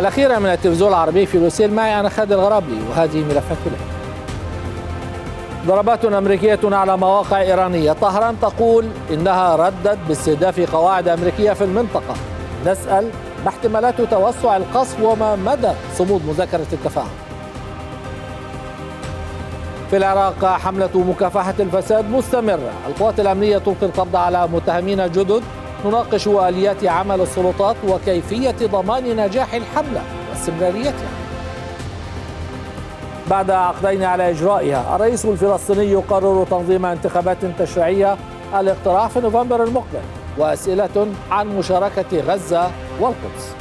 الأخيرة من التلفزيون العربي في لوسيل، معي أنا خالد الغرابلي، وهذه ملفات اليوم. ضربات أمريكية على مواقع إيرانية. طهران تقول إنها ردت باستهداف قواعد أمريكية في المنطقة. نسأل ما احتمالات توسع القصف وما مدى صمود مذاكرة التفاهم. في العراق حملة مكافحة الفساد مستمرة. القوات الأمنية تلقي القبض على متهمين جدد. نناقش آليات عمل السلطات وكيفية ضمان نجاح الحملة واستمراريتها. بعد عقدين على إجرائها، الرئيس الفلسطيني يقرر تنظيم انتخابات تشريعية الاقتراع في نوفمبر المقبل، وأسئلة عن مشاركة غزة والقدس.